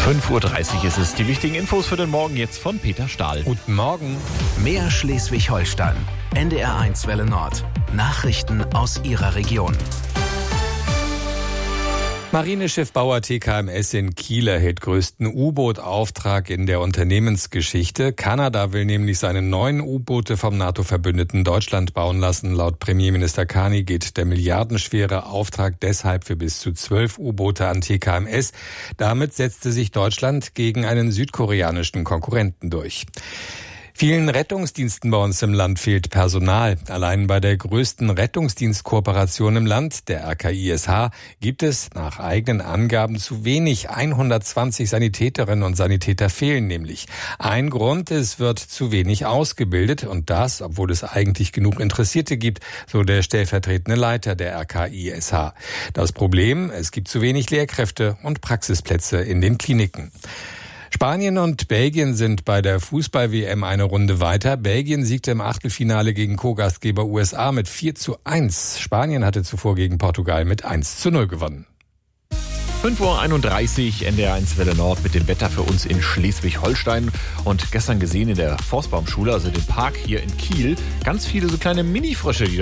5:30 Uhr ist es. Die wichtigen Infos für den Morgen jetzt von Peter Stahl. Guten Morgen. Mehr Schleswig-Holstein. NDR1 Welle Nord. Nachrichten aus Ihrer Region. Marineschiffbauer TKMS in Kiel erhält größten U-Boot-Auftrag in der Unternehmensgeschichte. Kanada will nämlich seine 9 U-Boote vom NATO-Verbündeten Deutschland bauen lassen. Laut Premierminister Carney geht der milliardenschwere Auftrag deshalb für bis zu 12 U-Boote an TKMS. Damit setzte sich Deutschland gegen einen südkoreanischen Konkurrenten durch. Vielen Rettungsdiensten bei uns im Land fehlt Personal. Allein bei der größten Rettungsdienstkooperation im Land, der RKISH, gibt es nach eigenen Angaben zu wenig. 120 Sanitäterinnen und Sanitäter fehlen nämlich. Ein Grund, es wird zu wenig ausgebildet und das, obwohl es eigentlich genug Interessierte gibt, so der stellvertretende Leiter der RKISH. Das Problem, es gibt zu wenig Lehrkräfte und Praxisplätze in den Kliniken. Spanien und Belgien sind bei der Fußball-WM eine Runde weiter. Belgien siegte im Achtelfinale gegen Co-Gastgeber USA mit 4:1. Spanien hatte zuvor gegen Portugal mit 1:0 gewonnen. 5:31 Uhr, NDR1 Welle Nord mit dem Wetter für uns in Schleswig-Holstein. Und gestern gesehen in der Forstbaumschule, also dem Park hier in Kiel, ganz viele so kleine Mini-Frösche, die